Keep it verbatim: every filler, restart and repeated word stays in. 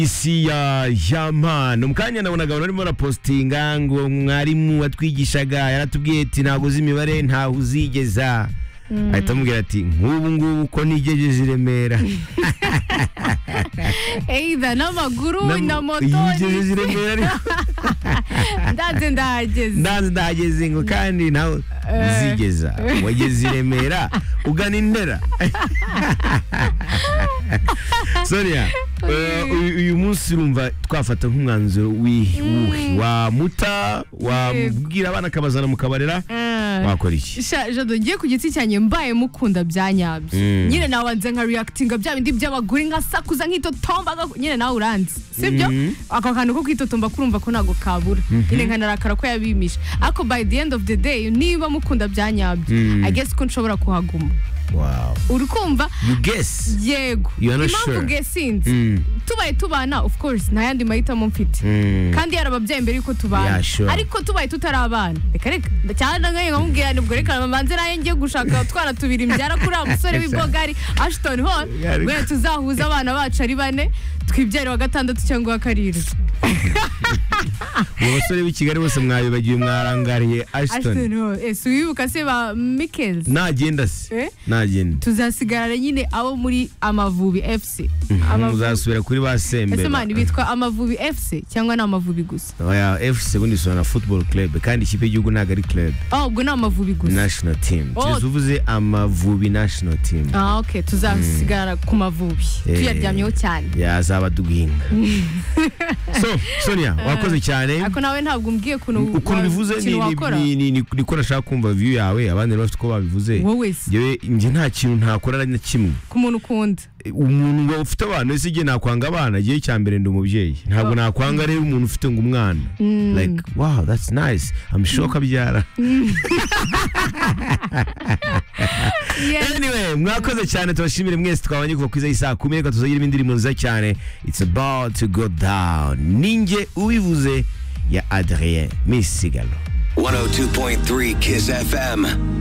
isi ya yamana umukanya nabonaga barimo rapostinga ngo mwarimu watwigishaga yaratubwiye ati ntago uzi imibare ntaho uzigeza ahita amubwira ati nk'ubu ngubu ko nigejeje i Remera either n'amaguru na moto nigejeje i Remera ndaze ndahageze ndaze ndahageze ngo kandi nawe uzigeza wageze i Remera ugana Intera Sonia uyu munsi urumva twafata nk'umwanzuro w'ihi wa muta wabwira abana akabazana mu kabarera wakora iki jado ngiye ku giti cyanye mbaye mukunda byanyabyo nyine nawanze nka reactinga bya bindi by'abagore nka sakuza nk'itotomba nyine nawe uranzi sibyo ako kantu ko kwitotomba kurumva ko nago kabura nyine nkanarakara ko yabimisha ako by the end of the day niba mukunda byanyabyo I guess ko nshobora kuhaguma. Wow. Urukumva? You guess? Yego. You are not sure? Impamvu guessinze. Mm. Tubaye tubana of course nta yandi mahitamo mfite. Mm. Kandi yarababyaye mbere yuko tubana. Yeah, sure. Ariko tubaye tutarabana. Reka reka cyane ngaye nkamubwira nibwo reka mamanze naye ngiye gushaka twana tubiri mbyara kuri amusore w'ibogari Ashton Hall. Gwe tuzahuza abana bacu ari bane twibyare wa gatandatu cyangwa wa karindwi. Mu basore b'i Kigali bose mwabibagiye mwarangariye Ashton. Ashton Hall. Eh suyibuka se ba Michaels. Nagenda se. Nagenda. Tuzasigarana nyine abo muri Amavubi F C. Muzasubira kuri ba Sembe. Ese mani bitwa Amavubi F C cyangwa na Amavubi gusa? Oya F C bundi sona football club kandi ikipe y'igihugu ntago ari club. Oh ubwo na Amavubi gusa. National team. Tuzuvuze Amavubi national team. Ah okay tuzasigara ku Mavubi. Tuyaryamyeho cyane. Yazaba duginga. So Sonia wakoze cyane. Ako nawe ntabwo umbwiye kuno ukuntu bivuze ni ni ni niko nashaka kumva view yawe abandi bafite ko babivuze. Yewe nje nta kintu ntakora na kimwe. Ku muntu ukunda. Umuntu ngo ufite abana ese igihe nakwanga abana igihe cyambere ndi umubyeyi ntabwo nakwanga rero umuntu ufite ngo umwana like wow that's nice I'm sure kabyara. Anyway mwakoze cyane tubashimire mwese twabanye kuva kwiza isa kumi reka tuzagira ibindi ndirimbo nziza cyane it's about to go down ninge ubivuze ya Adrien Misigalo one oh two point three Kiss F M.